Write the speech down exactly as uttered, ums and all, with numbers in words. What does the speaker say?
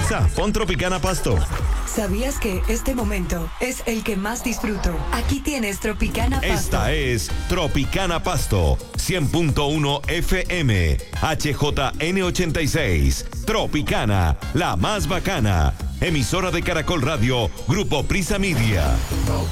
Alexa, pon Tropicana Pasto. ¿Sabías que este momento es el que más disfruto? Aquí tienes Tropicana Pasto. Esta es Tropicana Pasto, cien punto uno F M, H J N ochenta y seis. Tropicana, la más bacana. Emisora de Caracol Radio, Grupo Prisa Media.